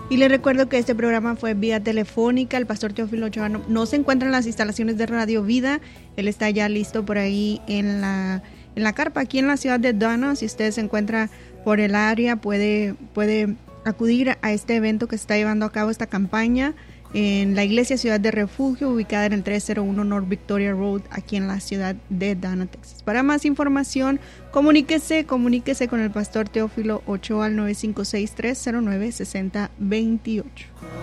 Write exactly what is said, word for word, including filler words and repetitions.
Y les recuerdo que este programa fue vía telefónica. El pastor Teófilo Ochoa no, no se encuentra en las instalaciones de Radio Vida. Él está ya listo por ahí en la, en la carpa, aquí en la ciudad de Donna. Si usted se encuentra por el área, puede, puede acudir a este evento que se está llevando a cabo, esta campaña, en la Iglesia Ciudad de Refugio, ubicada en el trescientos uno North Victoria Road, aquí en la ciudad de Donna, Texas. Para más información, comuníquese, comuníquese con el pastor Teófilo Ochoa al nueve cinco seis, tres cero nueve, seis cero dos ocho.